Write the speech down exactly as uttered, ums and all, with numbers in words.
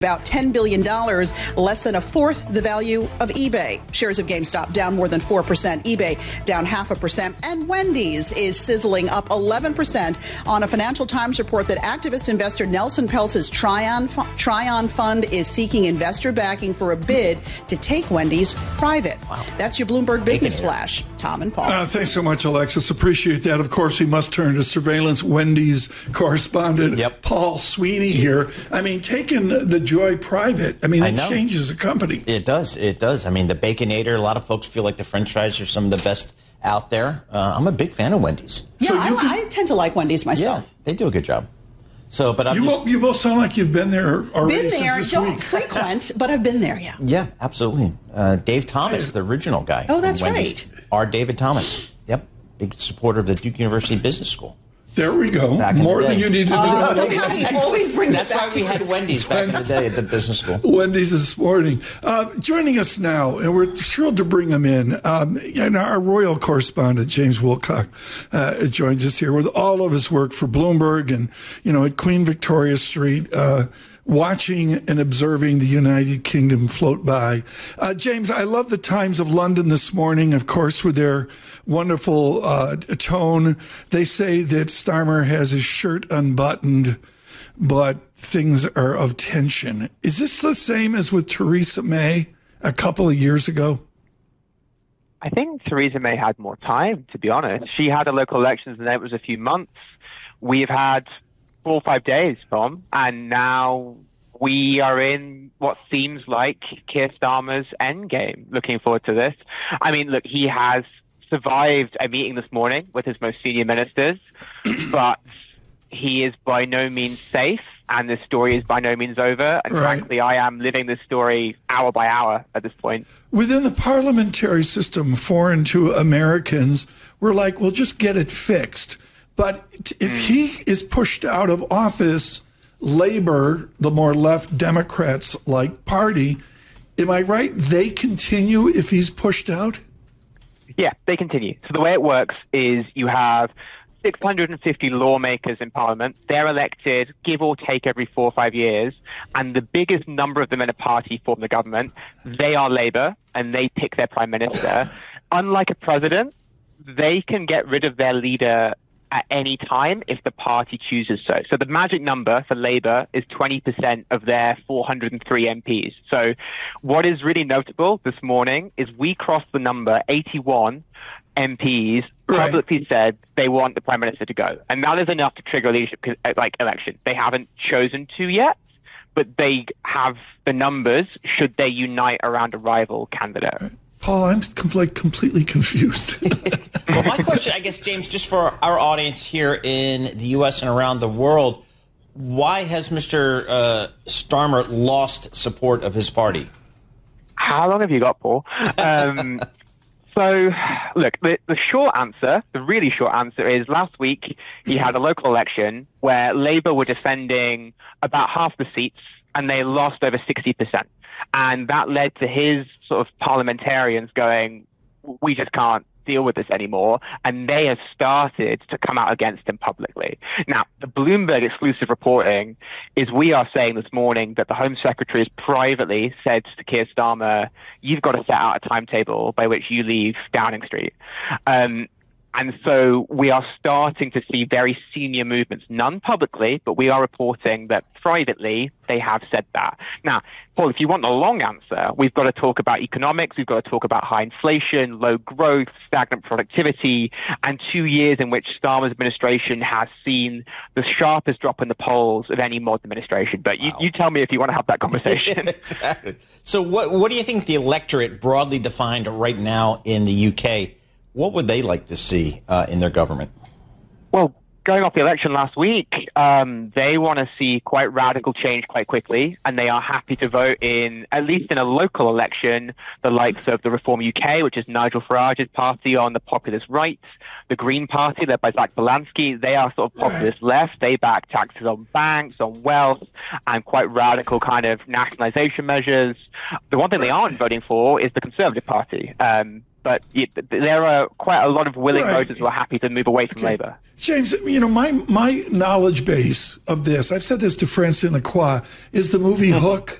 About ten billion dollars, less than a fourth the value of eBay. Shares of GameStop down more than four percent, eBay down half a percent, and Wendy's is sizzling up eleven percent on a Financial Times report that activist investor Nelson Peltz's Tryon, Tryon Fund is seeking investor backing for a bid to take Wendy's private. Wow. That's your Bloomberg Business Flash. Tom and Paul. Uh, thanks so much, Alexis. Appreciate that. Of course, we must turn to surveillance Wendy's correspondent yep. Paul Sweeney here. I mean, taking the Joy private, I mean, it I changes the company. It does. It does. I mean, the Baconator, a lot of folks feel like the French fries are some of the best out there. Uh, I'm a big fan of Wendy's. Yeah, so I, can, I tend to like Wendy's myself. Yeah, they do a good job. So, but I'm you, just, both, you both sound like you've been there already. Been there, since this don't week. frequent, but I've been there. Yeah. Yeah, absolutely. Uh, Dave Thomas, the original guy. Oh, that's Wendy's, right. R. David Thomas. Yep, big supporter of the Duke University Business School. There we go. More than you needed to uh, know. He always brings That's it back why we had Wendy's back in the day at the business school. Wendy's this morning. Uh, joining us now, and we're thrilled to bring him in, um, and our royal correspondent, James Wilcock, uh, joins us here with all of his work for Bloomberg and, you know, at Queen Victoria Street, uh, watching and observing the United Kingdom float by. Uh, James, I love the Times of London this morning, of course, with their wonderful uh, tone. They say that Starmer has his shirt unbuttoned, but things are of tension. Is this the same as with Theresa May a couple of years ago? I think Theresa May had more time, to be honest. She had a local elections and then it was a few months. We've had four or five days, Tom, and now we are in what seems like Keir Starmer's endgame. Looking forward to this. I mean, look, he has survived a meeting this morning with his most senior ministers, but he is by no means safe, and this story is by no means over. And right. frankly, I am living this story hour by hour at this point. Within the parliamentary system, foreign to Americans, we're like, well, just get it fixed. But if he is pushed out of office, Labor, the more left Democrats-like party, am I right? They continue if he's pushed out? Yeah, they continue. So the way it works is you have six hundred fifty lawmakers in Parliament. They're elected, give or take, every four or five years. And the biggest number of them in a party form the government. They are Labour, and they pick their prime minister. Unlike a president, they can get rid of their leader at any time if the party chooses so. So the magic number for Labour is twenty percent of their four hundred three M Ps. So what is really notable this morning is we crossed the number eighty-one M Ps publicly right. said they want the Prime Minister to go. And that is enough to trigger a leadership like election. They haven't chosen to yet, but they have the numbers should they unite around a rival candidate. Right. Paul, I'm like completely confused. Well, my question, I guess, James, just for our audience here in the U S and around the world, why has Mister Uh, Starmer lost support of his party? How long have you got, Paul? Um, so, look, the, the short answer, the really short answer is last week he had a local election where Labour were defending about half the seats and they lost over sixty percent. And that led to his sort of parliamentarians going, we just can't deal with this anymore. And they have started to come out against him publicly. Now, the Bloomberg exclusive reporting is we are saying this morning that the Home Secretary has privately said to Keir Starmer, you've got to set out a timetable by which you leave Downing Street. Um, And so we are starting to see very senior movements, none publicly, but we are reporting that privately they have said that. Now, Paul, if you want the long answer, we've got to talk about economics, we've got to talk about high inflation, low growth, stagnant productivity, and two years in which Starmer's administration has seen the sharpest drop in the polls of any modern administration. But you, wow. you tell me if you want to have that conversation. Exactly. So what, what do you think the electorate, broadly defined right now in the U K, what would they like to see uh, in their government? Well, going off the election last week, um, they want to see quite radical change quite quickly, and they are happy to vote in, at least in a local election, the likes of the Reform U K, which is Nigel Farage's party on the populist right, the Green Party, led by Zach Belansky. They are sort of populist left. They back taxes on banks, on wealth, and quite radical kind of nationalization measures. The one thing they aren't voting for is the Conservative Party. Um, but you, there are quite a lot of willing Right. voters who are happy to move away from Okay. Labour. James, you know, my my knowledge base of this, I've said this to Francine Lacroix, is the movie Hook.